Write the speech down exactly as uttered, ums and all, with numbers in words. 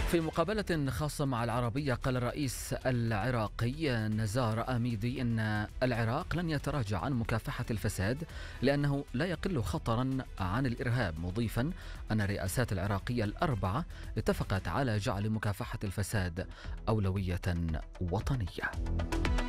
في مقابلة خاصة مع العربية قال الرئيس العراقي نزار آميدي إن العراق لن يتراجع عن مكافحة الفساد لأنه لا يقل خطرا عن الإرهاب، مضيفا أن الرئاسات العراقية الأربعة اتفقت على جعل مكافحة الفساد أولوية وطنية.